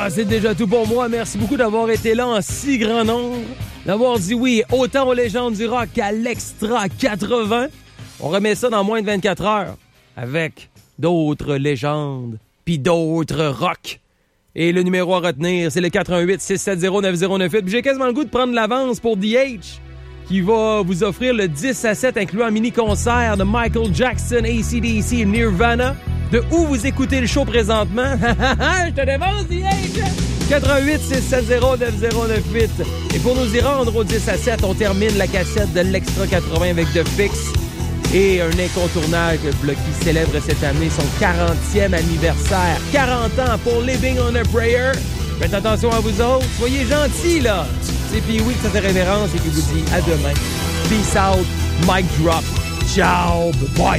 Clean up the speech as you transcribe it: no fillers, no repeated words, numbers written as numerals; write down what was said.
C'est déjà tout pour moi. Merci beaucoup d'avoir été là en si grand nombre, d'avoir dit oui autant aux légendes du rock qu'à l'Extra 80. On remet ça dans moins de 24 heures avec d'autres légendes puis d'autres rock. Et le numéro à retenir, c'est le 88-670-9098. Puis j'ai quasiment le goût de prendre l'avance pour DH, qui va vous offrir le 10-7 incluant un mini-concert de Michael Jackson, AC/DC et Nirvana. De où vous écoutez le show présentement? Je te dévance, DH! 88-670-9098. Et pour nous y rendre au 10-7, on termine la cassette de l'Extra 80 avec The Fix et un incontournable qui célèbre cette année son 40e anniversaire. 40 ans pour Living on a Prayer. Faites attention à vous autres. Soyez gentils, là. C'est Pee-Wee qui fait révérence et qui vous dit à demain. Peace out. Mic drop. Ciao. Bye.